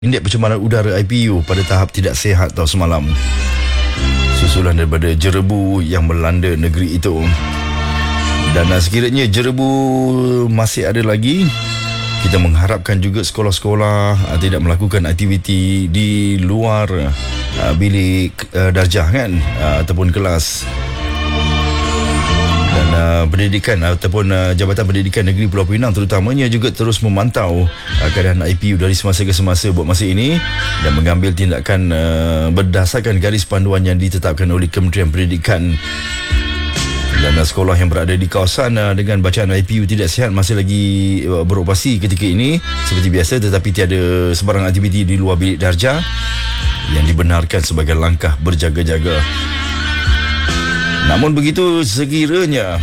Indeks pencemaran udara IPU pada tahap tidak sihat tahun semalam, susulan daripada jerebu yang melanda negeri itu. Dan sekiranya jerebu masih ada lagi, kita mengharapkan juga sekolah-sekolah tidak melakukan aktiviti di luar bilik darjah kan, ataupun kelas. Dan pendidikan ataupun Jabatan Pendidikan Negeri Pulau Pinang terutamanya juga terus memantau keadaan IPU dari semasa ke semasa buat masa ini dan mengambil tindakan berdasarkan garis panduan yang ditetapkan oleh Kementerian Pendidikan. Dan sekolah yang berada di kawasan dengan bacaan IPU tidak sihat masih lagi beroperasi ketika ini seperti biasa, tetapi tiada sebarang aktiviti di luar bilik darjah yang dibenarkan sebagai langkah berjaga-jaga. Namun begitu, sekiranya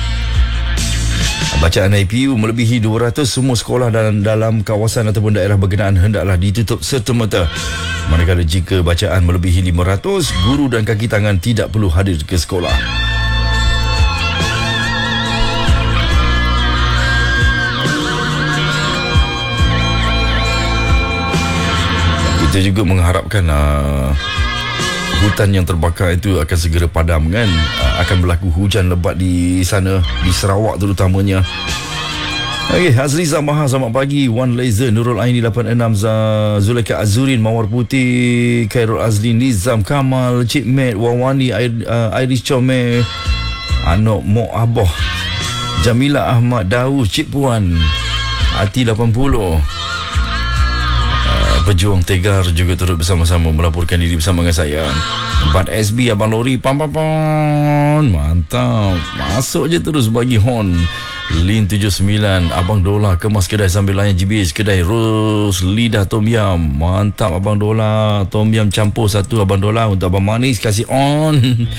bacaan IPU melebihi 200, semua sekolah dalam kawasan ataupun daerah berkenaan hendaklah ditutup serta-merta. Manakala jika bacaan melebihi 500, guru dan kaki tangan tidak perlu hadir ke sekolah. Kita juga mengharapkan hutan yang terbakar itu akan segera padam kan. Akan berlaku hujan lebat di sana, di Sarawak terutamanya. Okey, Azriza Maha, selamat pagi. Wan Laser, Nurul Aini 86, Zulaika Azurin, Mawar Putih, Khairul Azlin, Nizam Kamal, Cik Mat, Wawani, Iris Comel, Anok Mok Aboh, Jamila Ahmad Daud, Cik Puan, Ati 80. Pejuang Tegar juga turut bersama-sama melaporkan diri bersama dengan saya. 4SB Abang Lori, pam. Mantap. Masuk je terus bagi horn. Lin 79 Abang Dola kemas kedai sambil layan GBH kedai Rose Lidah Tom Yam. Mantap Abang Dola. Tom Yam campur satu Abang Dola untuk Abang Manis, kasih on.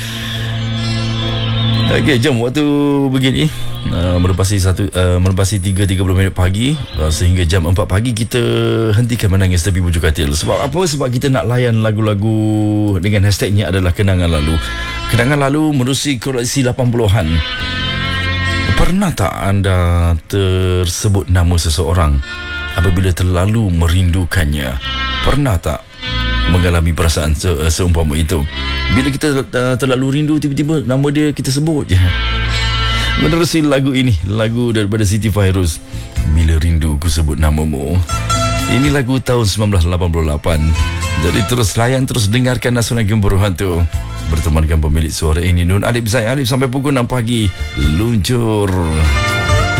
Okey, jom waktu begini melepasi 3.30 minit pagi, sehingga jam 4 pagi kita hentikan menangis tepi bujuk katil. Sebab apa? Sebab kita nak layan lagu-lagu dengan hashtagnya adalah Kenangan Lalu. Kenangan Lalu menerusi koleksi 80-an. Pernah tak anda tersebut nama seseorang apabila terlalu merindukannya? Pernah tak mengalami perasaan seumpama itu? Bila kita terlalu rindu, tiba-tiba nama dia kita sebut je. Menerusi lagu ini, lagu daripada Siti Fairuz, Bila Rindu Ku Sebut Namamu. Ini lagu tahun 1988. Jadi terus layan, terus dengarkan Nasional Gembira Hantu. Bertemankan pemilik suara ini, Nun Alif Zaid Alif, sampai pukul 6 pagi. Luncur.